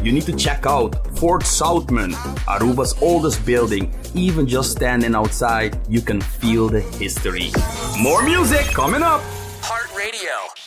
you need to check out Fort Southman, Aruba's oldest building. Even just standing outside, you can feel the history. More music coming up. Heart Radio.